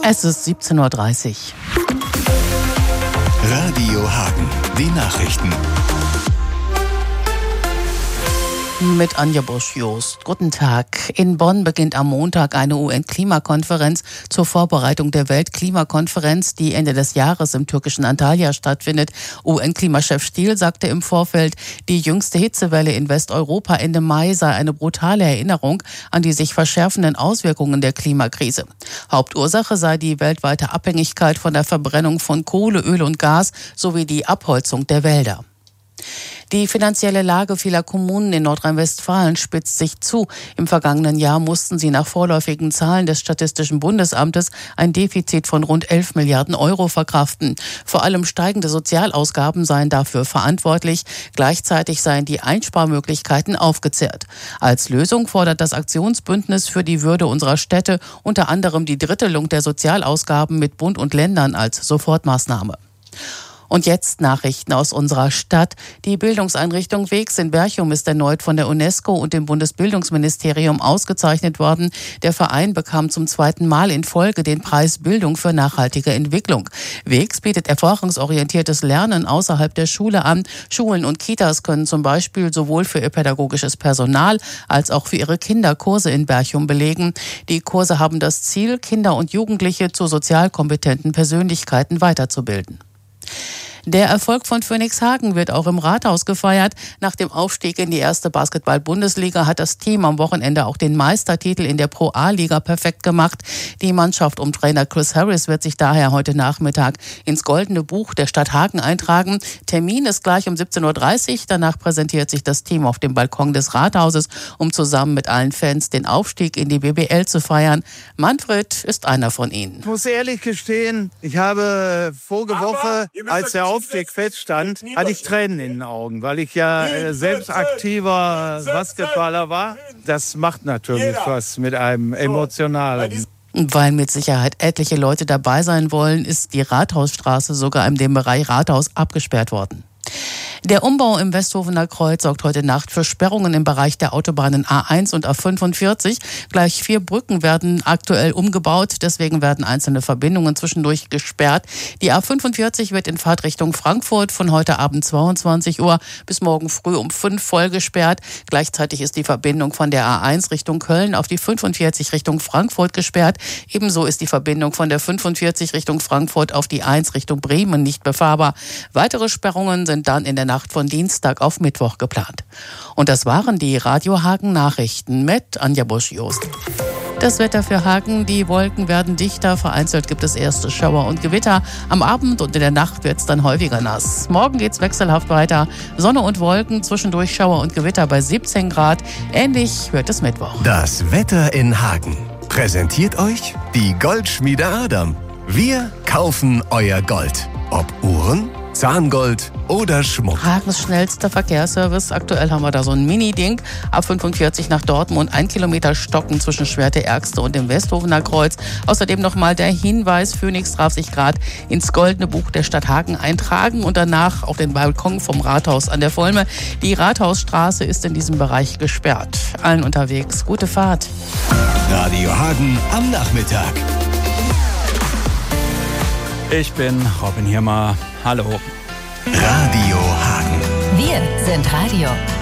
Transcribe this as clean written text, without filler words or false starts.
Es ist 17:30 Uhr. Radio Hagen, die Nachrichten. Mit Anja Bosch-Jost. Guten Tag. In Bonn beginnt am Montag eine UN-Klimakonferenz zur Vorbereitung der Weltklimakonferenz, die Ende des Jahres im türkischen Antalya stattfindet. UN-Klimachef Stiel sagte im Vorfeld, die jüngste Hitzewelle in Westeuropa Ende Mai sei eine brutale Erinnerung an die sich verschärfenden Auswirkungen der Klimakrise. Hauptursache sei die weltweite Abhängigkeit von der Verbrennung von Kohle, Öl und Gas sowie die Abholzung der Wälder. Die finanzielle Lage vieler Kommunen in Nordrhein-Westfalen spitzt sich zu. Im vergangenen Jahr mussten sie nach vorläufigen Zahlen des Statistischen Bundesamtes ein Defizit von rund 11 Milliarden Euro verkraften. Vor allem steigende Sozialausgaben seien dafür verantwortlich. Gleichzeitig seien die Einsparmöglichkeiten aufgezehrt. Als Lösung fordert das Aktionsbündnis für die Würde unserer Städte unter anderem die Drittelung der Sozialausgaben mit Bund und Ländern als Sofortmaßnahme. Und jetzt Nachrichten aus unserer Stadt. Die Bildungseinrichtung Wegs in Berchum ist erneut von der UNESCO und dem Bundesbildungsministerium ausgezeichnet worden. Der Verein bekam zum zweiten Mal in Folge den Preis Bildung für nachhaltige Entwicklung. Wegs bietet erfahrungsorientiertes Lernen außerhalb der Schule an. Schulen und Kitas können zum Beispiel sowohl für ihr pädagogisches Personal als auch für ihre Kinder Kurse in Berchum belegen. Die Kurse haben das Ziel, Kinder und Jugendliche zu sozial kompetenten Persönlichkeiten weiterzubilden. Der Erfolg von Phönix Hagen wird auch im Rathaus gefeiert. Nach dem Aufstieg in die erste Basketball-Bundesliga hat das Team am Wochenende auch den Meistertitel in der Pro-A-Liga perfekt gemacht. Die Mannschaft um Trainer Chris Harris wird sich daher heute Nachmittag ins Goldene Buch der Stadt Hagen eintragen. Termin ist gleich um 17:30 Uhr. Danach präsentiert sich das Team auf dem Balkon des Rathauses, um zusammen mit allen Fans den Aufstieg in die BBL zu feiern. Manfred ist einer von ihnen. Ich muss ehrlich gestehen, ich habe vorige Woche, als der Aufstieg feststand, hatte ich Tränen in den Augen, weil ich ja selbst aktiver Basketballer war. Das macht natürlich was mit einem Emotionalen. Weil mit Sicherheit etliche Leute dabei sein wollen, ist die Rathausstraße sogar in dem Bereich Rathaus abgesperrt worden. Der Umbau im Westhofener Kreuz sorgt heute Nacht für Sperrungen im Bereich der Autobahnen A1 und A45. Gleich 4 Brücken werden aktuell umgebaut, deswegen werden einzelne Verbindungen zwischendurch gesperrt. Die A45 wird in Fahrtrichtung Frankfurt von heute Abend 22 Uhr bis morgen früh um 5 voll gesperrt. Gleichzeitig ist die Verbindung von der A1 Richtung Köln auf die 45 Richtung Frankfurt gesperrt. Ebenso ist die Verbindung von der 45 Richtung Frankfurt auf die 1 Richtung Bremen nicht befahrbar. Weitere Sperrungen sind dann in der Nacht von Dienstag auf Mittwoch geplant. Und das waren die Radio Hagen Nachrichten mit Anja Bosch-Jost. Das Wetter für Hagen: die Wolken werden dichter, vereinzelt gibt es erste Schauer und Gewitter. Am Abend und in der Nacht wird es dann häufiger nass. Morgen geht's wechselhaft weiter. Sonne und Wolken, zwischendurch Schauer und Gewitter bei 17 Grad. Ähnlich wird es Mittwoch. Das Wetter in Hagen präsentiert euch die Goldschmiede Adam. Wir kaufen euer Gold. Ob Uhren, Zahngold oder Schmuck. Hagens schnellster Verkehrsservice. Aktuell haben wir da so ein Mini-Ding. Ab 45 nach Dortmund, 1 Kilometer Stocken zwischen Schwerte-Ergste und dem Westhofener Kreuz. Außerdem nochmal der Hinweis: Phönix darf sich gerade ins Goldene Buch der Stadt Hagen eintragen und danach auf den Balkon vom Rathaus an der Volme. Die Rathausstraße ist in diesem Bereich gesperrt. Allen unterwegs gute Fahrt. Radio Hagen am Nachmittag. Ich bin Robin Hirmer. Hallo. Radio Hagen. Wir sind Radio.